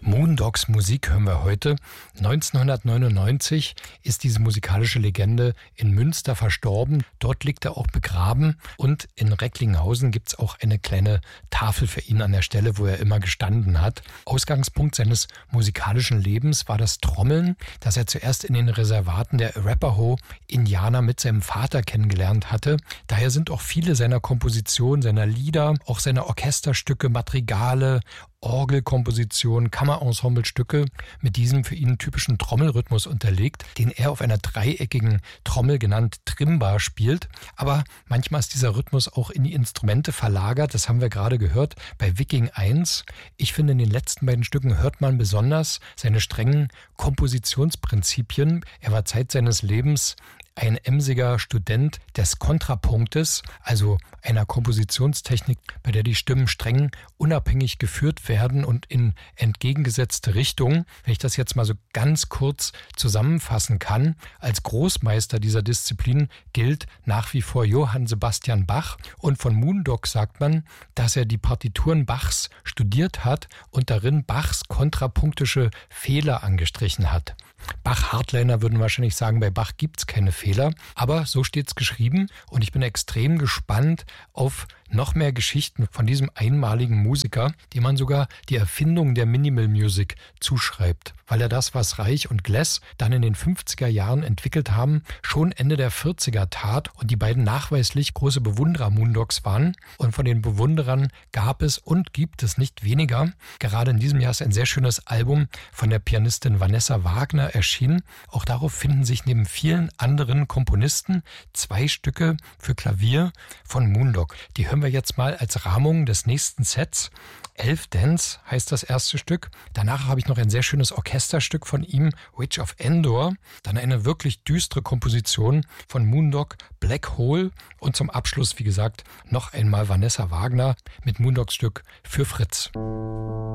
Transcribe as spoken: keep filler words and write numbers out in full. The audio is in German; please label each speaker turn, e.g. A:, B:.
A: Moondogs Musik hören wir heute. neunzehnhundertneunundneunzig ist diese musikalische Legende in Münster verstorben. Dort liegt er auch begraben. Und in Recklinghausen gibt es auch eine kleine Tafel für ihn an der Stelle, wo er immer gestanden hat. Ausgangspunkt seines musikalischen Lebens war das Trommeln, das er zuerst in den Reservaten der Arapaho-Indianer mit seinem Vater kennengelernt hatte. Daher sind auch viele seiner Kompositionen, seiner Lieder, auch seiner Orchesterstücke, Madrigale, Orgelkompositionen, Kammerensembelstücke mit diesem für ihn typischen Trommelrhythmus unterlegt, den er auf einer dreieckigen Trommel genannt Trimba spielt. Aber manchmal ist dieser Rhythmus auch in die Instrumente verlagert. Das haben wir gerade gehört bei Viking eins. Ich finde, in den letzten beiden Stücken hört man besonders seine strengen Kompositionsprinzipien. Er war Zeit seines Lebens ein emsiger Student des Kontrapunktes, also einer Kompositionstechnik, bei der die Stimmen streng unabhängig geführt werden und in entgegengesetzte Richtungen. Wenn ich das jetzt mal so ganz kurz zusammenfassen kann, als Großmeister dieser Disziplin gilt nach wie vor Johann Sebastian Bach, und von Moondog sagt man, dass er die Partituren Bachs studiert hat und darin Bachs kontrapunktische Fehler angestrichen hat. Bach-Hardliner würden wahrscheinlich sagen, bei Bach gibt es keine Fehler, aber so steht es geschrieben und ich bin extrem gespannt auf noch mehr Geschichten von diesem einmaligen Musiker, dem man sogar die Erfindung der Minimal Music zuschreibt, weil er das, was Reich und Glass dann in den fünfziger Jahren entwickelt haben, schon Ende der vierziger tat und die beiden nachweislich große Bewunderer Moondogs waren. Und von den Bewunderern gab es und gibt es nicht weniger. Gerade in diesem Jahr ist ein sehr schönes Album von der Pianistin Vanessa Wagner erschienen. Auch darauf finden sich neben vielen anderen Komponisten zwei Stücke für Klavier von Moondog. Die hören wir jetzt mal als Rahmung des nächsten Sets. Elf Dance heißt das erste Stück. Danach habe ich noch ein sehr schönes Orchesterstück von ihm, Witch of Endor. Dann eine wirklich düstere Komposition von Moondog, Black Hole. Und zum Abschluss, wie gesagt, noch einmal Vanessa Wagner mit Moondogs Stück für Fritz.